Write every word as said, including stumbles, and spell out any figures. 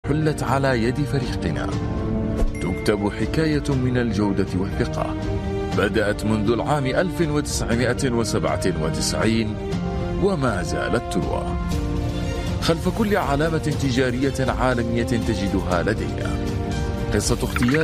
حلت على يد فريقنا. تكتب حكاية من الجودة والثقة بدأت منذ العام ألف وتسعمائة وسبعة وتسعين وما زالت تروى. خلف كل علامة تجارية عالمية تجدها لدينا قصة اختيار